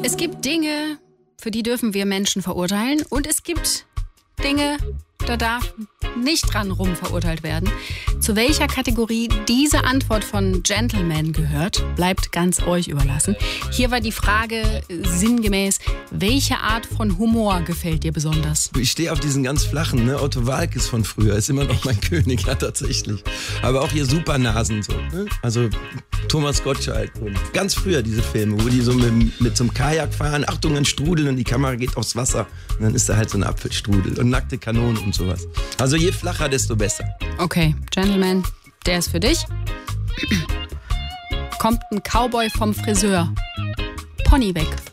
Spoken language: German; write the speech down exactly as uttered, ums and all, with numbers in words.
Es gibt Dinge, für die dürfen wir Menschen verurteilen. Und es gibt Dinge, da darf nicht dran rum verurteilt werden. Zu welcher Kategorie diese Antwort von Gentleman gehört, bleibt ganz euch überlassen. Hier war die Frage sinngemäß, welche Art von Humor gefällt dir besonders? Ich stehe auf diesen ganz flachen, ne? Otto Waalkes von früher ist immer noch mein König, ja tatsächlich. Aber auch hier Supernasen so, ne? Also Thomas Gottschalk. Ganz früher diese Filme, wo die so mit, mit so einem Kajak fahren, Achtung, ein Strudel und die Kamera geht aufs Wasser. Und dann ist da halt so ein Apfelstrudel und nackte Kanonen und sowas. Also je flacher, desto besser. Okay, Gentleman, der ist für dich. Kommt ein Cowboy vom Friseur. Pony weg